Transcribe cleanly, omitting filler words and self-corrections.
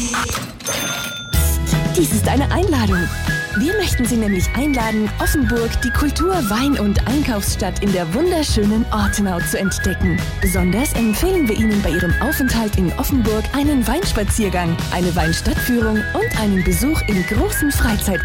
Dies ist eine Einladung. Wir möchten Sie nämlich einladen, Offenburg, die Kultur-, Wein- und Einkaufsstadt in der wunderschönen Ortenau zu entdecken. Besonders empfehlen wir Ihnen bei Ihrem Aufenthalt in Offenburg einen Weinspaziergang, eine Weinstadtführung und einen Besuch im großen Freizeit